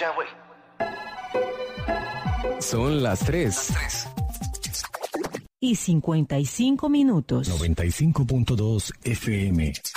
Son las 3. Y 55 minutos. 95.2 FM.